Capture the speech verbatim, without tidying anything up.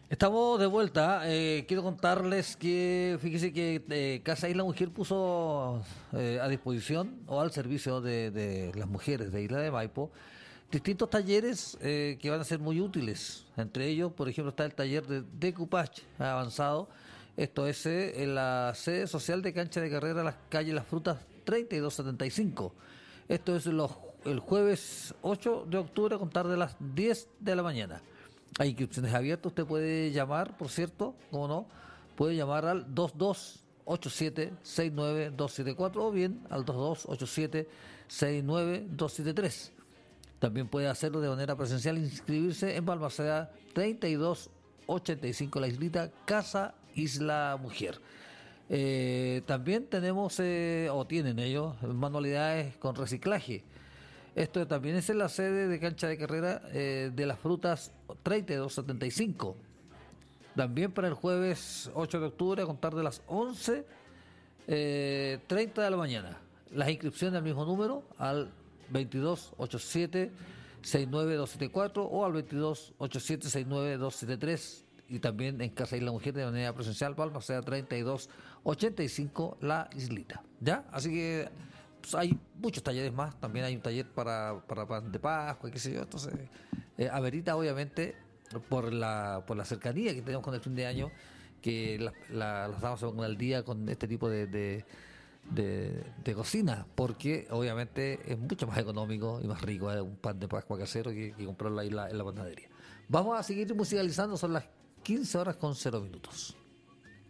Estamos de vuelta. Eh, quiero contarles que, fíjese que eh, Casa Isla Mujer puso eh, a disposición o al servicio de, de las mujeres de Isla de Maipo distintos talleres eh, que van a ser muy útiles. Entre ellos, por ejemplo, está el taller de decoupage avanzado. Esto es eh, en la sede social de Cancha de Carrera, las calles Las Frutas treinta y dos setenta y cinco. Esto es los, el jueves ocho de octubre a contar de las diez de la mañana. Hay inscripciones abiertas, usted puede llamar, por cierto, como no, puede llamar al dos dos ocho siete seis nueve dos siete cuatro o bien al dos dos ocho siete seis nueve dos siete tres. También puede hacerlo de manera presencial, inscribirse en Balmaceda treinta y dos ochenta y cinco La Islita, Casa Isla Mujer. Eh, también tenemos, eh, o tienen ellos, manualidades con reciclaje. Esto también es en la sede de Cancha de Carrera eh, de las Frutas treinta y dos setenta y cinco. También para el jueves ocho de octubre a contar de las once eh, treinta de la mañana. Las inscripciones al mismo número, al veintidós ochenta y siete sesenta y nueve doscientos setenta y cuatro o al veintidós ochenta y siete sesenta y nueve doscientos setenta y tres, y también en Casa Isla Mujer de manera presencial, Balmaceda treinta y dos ochenta y cinco La Islita. ¿Ya? Así que pues, hay muchos talleres más. También hay un taller para, para pan de Pascua, qué sé yo. Entonces, eh, amerita obviamente por la por la cercanía que tenemos con el fin de año, que la, la, las damas se pongan al día con este tipo de, de, de, de cocina, porque obviamente es mucho más económico y más rico eh, un pan de Pascua casero que, que comprarlo ahí en la, en la panadería. Vamos a seguir musicalizando, son las quince horas con cero minutos.